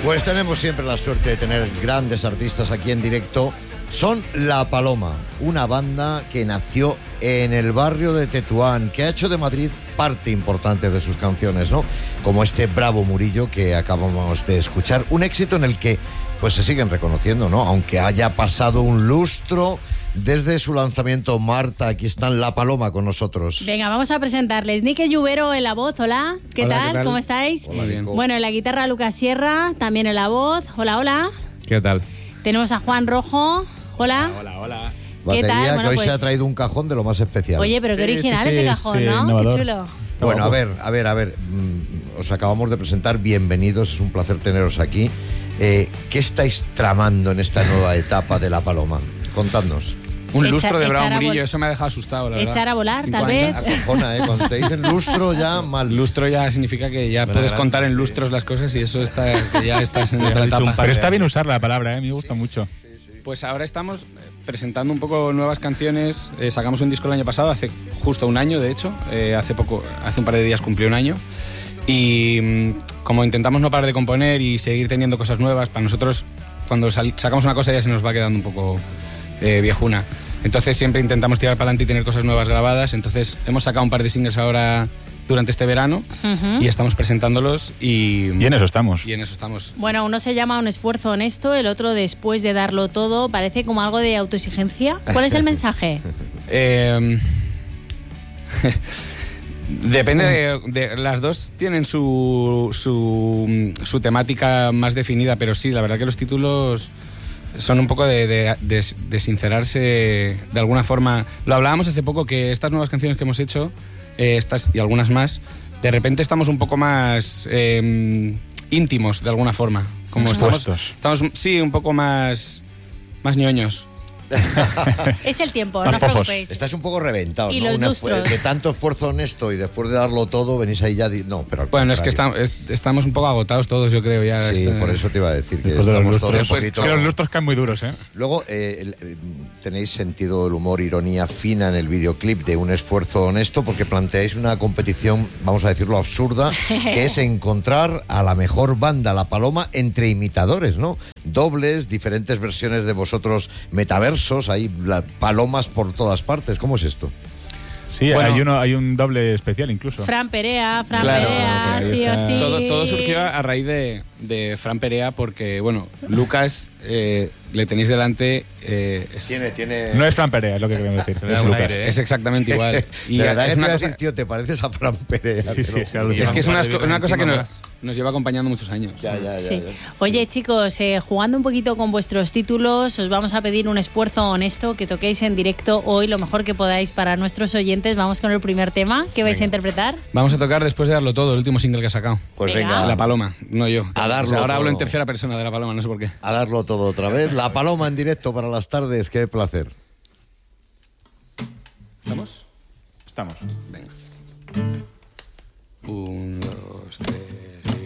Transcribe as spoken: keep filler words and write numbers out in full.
Pues tenemos siempre la suerte de tener grandes artistas aquí en directo. Son La Paloma, una banda que nació en el barrio de Tetuán, que ha hecho de Madrid parte importante de sus canciones, ¿no? Como este Bravo Murillo que acabamos de escuchar. Un éxito en el que pues se siguen reconociendo, ¿no? Aunque haya pasado un lustro desde su lanzamiento. Marta, aquí están La Paloma con nosotros. Venga, vamos a presentarles. Nique Lluvero en la voz, hola. ¿Qué, hola, tal? ¿qué tal? ¿Cómo estáis? Hola, bien. Bueno, en la guitarra Lucas Sierra, también en la voz. Hola, hola. ¿Qué tal? Tenemos a Juan Rojo. Hola. Hola, hola. ¿Qué Batería, tal? que Bueno, hoy pues- se ha traído un cajón de lo más especial. Oye, pero qué Sí, original sí, sí, ese cajón, sí, ¿no? innovador. Qué chulo. Está Bueno, a guapo. ver, a ver, a ver. mm, Os acabamos de presentar, bienvenidos, es un placer teneros aquí. Eh, ¿Qué estáis tramando en esta nueva etapa de La Paloma? Contadnos. Un Echa- lustro de echar Bravo a Murillo, vol- eso me ha dejado asustado, la verdad. Echar a volar, Cinco tal años. vez. Acojona, ¿eh? Cuando te dicen lustro ya mal. Lustro ya significa que ya Bueno, puedes gracias, contar en sí. lustros las cosas y eso está, que ya estás en Ya otra he dicho un etapa. par Pero de está bien años. usar la palabra, ¿eh? Me gusta mucho. Pues ahora estamos eh, presentando un poco nuevas canciones. Eh, sacamos un disco el año pasado, hace justo un año, de hecho. Eh, hace poco, hace un par de días cumplió un año. Y mm, como intentamos no parar de componer y seguir teniendo cosas nuevas, para nosotros, cuando sal- sacamos una cosa ya se nos va quedando un poco eh, viejuna. Entonces siempre intentamos tirar para adelante y tener cosas nuevas grabadas. Entonces hemos sacado un par de singles ahora durante este verano Ujú. y estamos presentándolos y, Y en eso estamos. y en eso estamos. Bueno, uno se llama Un esfuerzo honesto, el otro Después de darlo todo. Parece como algo de autoexigencia. ¿Cuál es el mensaje? Eh, Depende de, de- las dos tienen su, su, su temática más definida, pero sí, la verdad que los títulos son un poco de, de- de- de sincerarse de alguna forma. Lo hablábamos hace poco, que estas nuevas canciones que hemos hecho, eh, estas y algunas más, de repente estamos un poco más eh, íntimos de alguna forma. Como estamos, Expuestos. estamos, sí, un poco más, más ñoños. Es el tiempo, no Más os fofos. preocupéis. Estáis un poco reventados, Y ¿no? los Una- lustros. de tanto esfuerzo honesto y después de darlo todo, venís ahí ya... di- No, pero al Bueno, es que contrario. estamos, es- estamos un poco agotados todos, yo creo. Ya Sí, Este- por eso te iba a decir que Después de los estamos todos un lustros. poquito... Que los lustros caen muy duros, ¿eh? Luego, eh, el- eh, tenéis sentido del humor, ironía fina en el videoclip de Un esfuerzo honesto, porque planteáis una competición, vamos a decirlo, absurda, que es encontrar a la mejor banda, La Paloma, entre imitadores, ¿no? Dobles, diferentes versiones de vosotros metaversos, hay la- palomas por todas partes. ¿Cómo es esto? Sí, Bueno. hay, uno, hay un doble especial incluso. Fran Perea, Fran Claro, Perea, por ahí sí o está. sí. Todo, todo surgió a raíz de, de Fran Perea porque, bueno, Lucas eh, le tenéis delante. eh, es, Tiene, tiene... No es Fran Perea, es lo que queremos decir. Se le da Es un Lucas. aire, ¿eh? es exactamente igual. Y de verdad es que te una iba a cosa, decir, tío, te pareces a Fran Perea. Sí, te sí, lo sí, juro. es que es una, Lleva un par de una cosa que birras nos, encima nos lleva acompañando muchos años. Ya, ya, ya, Sí. ya. Oye, chicos, eh, jugando un poquito con vuestros títulos, os vamos a pedir un esfuerzo honesto que toquéis en directo hoy, lo mejor que podáis para nuestros oyentes. Vamos con el primer tema que vais a interpretar. Vamos a tocar Después de darlo todo, el último single que ha sacado. Pues Venga. venga, La Paloma, no yo. A darlo O sea, ahora hablo en todo. tercera persona de La Paloma, no sé por qué. a darlo todo otra vez. La Paloma en directo para las tardes, qué placer. ¿Estamos? Estamos. Venga. Un, dos, tres y...